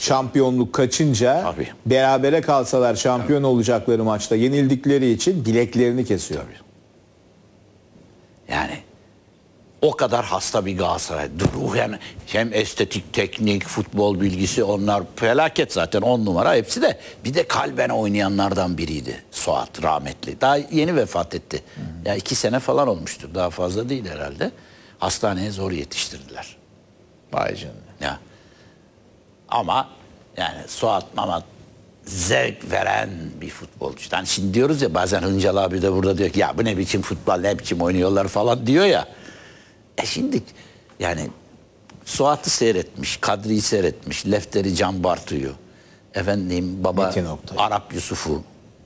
şampiyonluk kaçınca Tabii. berabere kalsalar şampiyon olacakları maçta yenildikleri için bileklerini kesiyor. Yani o kadar hasta bir Galatasaray. Ruhen hem estetik, teknik, futbol bilgisi onlar felaket zaten 10 numara hepsi de. Bir de kalben oynayanlardan biriydi Suat rahmetli. Daha yeni vefat etti. Ya 2 sene falan olmuştur. Daha fazla değil herhalde. Hastaneye zor yetiştirdiler. Vay canına. Ya. Ama yani Suat Mamat zevk veren bir futbolcu. Yani şimdi diyoruz ya bazen Hıncal abi de burada diyor ki ya bu ne biçim futbol, ne biçim oynuyorlar falan diyor ya. Şimdi yani Suat'ı seyretmiş, Kadri'yi seyretmiş, Lefter'i, Can Bartu'yu, efendim baba Arap Yusuf'u,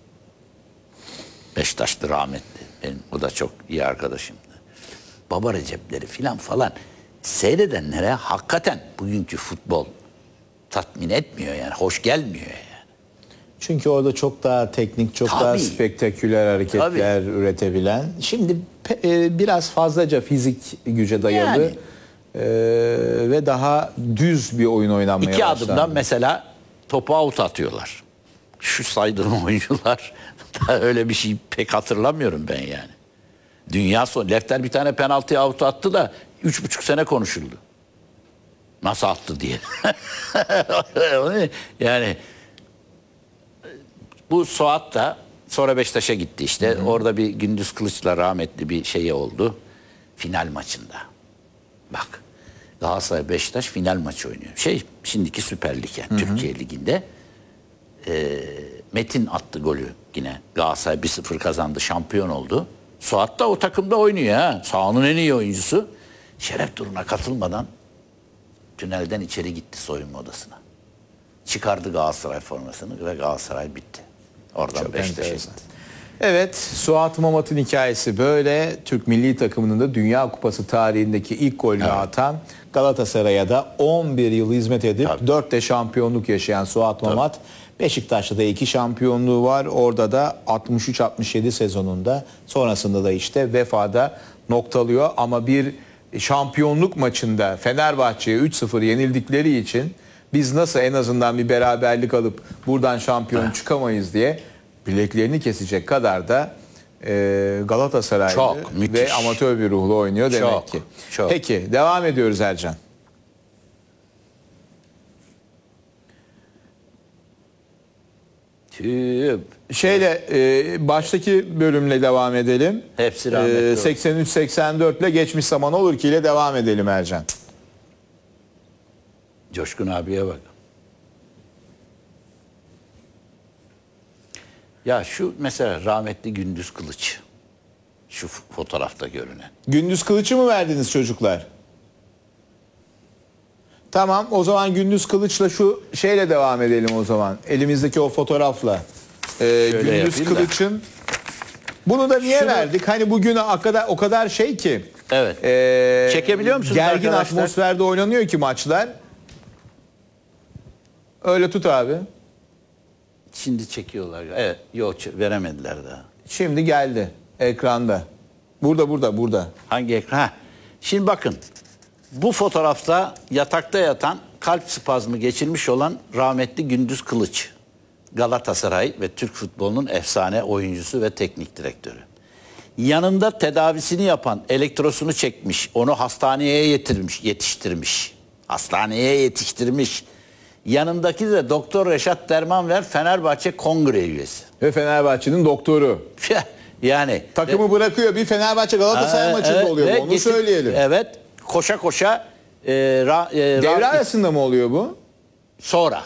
Beşiktaşlı rahmetli, benim o da çok iyi arkadaşımdı. Baba Recep'leri falan seyredenlere hakikaten bugünkü futbol tatmin etmiyor yani, hoş gelmiyor yani. Çünkü orada çok daha teknik, çok daha spektaküler hareketler üretebilen. Şimdi biraz fazlaca fizik güce dayalı Yani. Ve daha düz bir oyun oynanmaya başlandı. 2 adımdan mesela topu out atıyorlar. Şu saydığım oyuncular da öyle bir şey pek hatırlamıyorum ben yani. Dünya son. Lefter bir tane penaltıya out attı da 3,5 sene konuşuldu. Nasıl attı diye. Yani bu Suat da sonra Beşiktaş'a gitti işte. Orada bir Gündüz Kılıç'la rahmetli bir şey oldu. Final maçında. Bak Galatasaray Beşiktaş final maçı oynuyor. Şimdiki Süper Lig yani Türkiye Ligi'nde. Metin attı golü yine. Galatasaray 1-0 kazandı, şampiyon oldu. Suat da o takımda oynuyor ha. Sahanın en iyi oyuncusu. Şeref turuna katılmadan tünelden içeri gitti soyunma odasına. Çıkardı Galatasaray formasını ve Galatasaray bitti. Oradan Beşiktaş'a gitti. Evet, Suat Mamat'ın hikayesi böyle. Türk milli takımının da Dünya Kupası tarihindeki ilk golünü atan, Galatasaray'a da 11 yıl hizmet edip 4 de şampiyonluk yaşayan Suat Mamat. Beşiktaş'ta da 2 şampiyonluğu var. Orada da 63-67 sezonunda, sonrasında da işte vefada noktalıyor. Ama bir şampiyonluk maçında Fenerbahçe'ye 3-0 yenildikleri için biz nasıl en azından bir beraberlik alıp buradan şampiyon çıkamayız diye bileklerini kesecek kadar da Galatasaraylı ve amatör bir ruhlu oynuyor demek ki. Çok. Peki devam ediyoruz Ercan. Baştaki bölümle devam edelim. Hepsi rahmetli. 83-84 ile geçmiş zaman olur ki ile devam edelim Ercan. Coşkun abiye bak. Ya şu mesela rahmetli Gündüz Kılıç. Şu fotoğrafta görünen. Gündüz Kılıç'ı mı verdiniz çocuklar? Tamam, o zaman Gündüz Kılıç'la şu şeyle devam edelim o zaman. Elimizdeki o fotoğrafla. Gündüz Kılıç'ın. Bunu da niye verdik? Hani bugüne o kadar şey ki. Evet. Çekebiliyor musunuz gergin arkadaşlar? atmosferde oynanıyor ki maçlar. Öyle tut abi. Şimdi çekiyorlar. Evet. Yok veremediler daha. Şimdi geldi ekranda. Burada. Hangi ekran? Şimdi bakın. Bu fotoğrafta yatakta yatan, kalp spazmı geçirmiş olan rahmetli Gündüz Kılıç. Galatasaray ve Türk futbolunun efsane oyuncusu ve teknik direktörü. Yanında tedavisini yapan, elektrosunu çekmiş, onu hastaneye yetiştirmiş. Hastaneye yetiştirmiş. Yanındaki de Doktor Reşat Dermanver, Fenerbahçe Kongre üyesi. Ve Fenerbahçe'nin doktoru. Yani takımı bırakıyor, bir Fenerbahçe Galatasaray maçında oluyor bu, onu söyleyelim. Evet, koşa devre arasında mı oluyor bu? Sonra.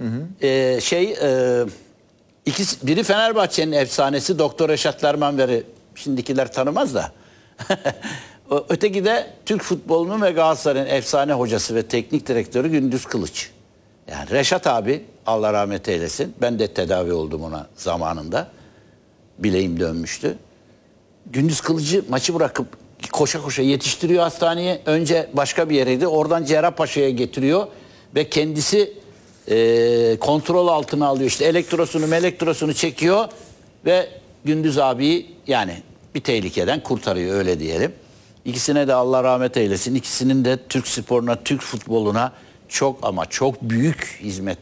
Biri Fenerbahçe'nin efsanesi Doktor Reşat Dermanver'i şimdikiler tanımaz da. Öteki de Türk futbolunun ve Galatasaray'ın efsane hocası ve teknik direktörü Gündüz Kılıç. Yani Reşat abi Allah rahmet eylesin. Ben de tedavi oldum ona zamanında. Bileğim dönmüştü. Gündüz Kılıcı maçı bırakıp koşa yetiştiriyor hastaneye. Önce başka bir yereydi. Oradan Cerrahpaşa'ya getiriyor ve kendisi kontrol altına alıyor. İşte elektrosunu çekiyor ve Gündüz abiyi yani bir tehlikeden kurtarıyor, öyle diyelim. İkisine de Allah rahmet eylesin. İkisinin de Türk sporuna, Türk futboluna çok ama çok büyük hizmet